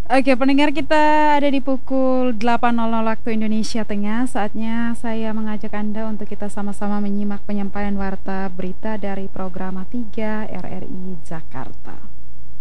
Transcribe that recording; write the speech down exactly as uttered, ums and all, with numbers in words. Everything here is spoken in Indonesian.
Oke, pendengar kita ada di pukul delapan nol nol waktu Indonesia Tengah. Saatnya saya mengajak Anda untuk kita sama-sama menyimak penyampaian warta berita dari Programa tiga R R I Jakarta.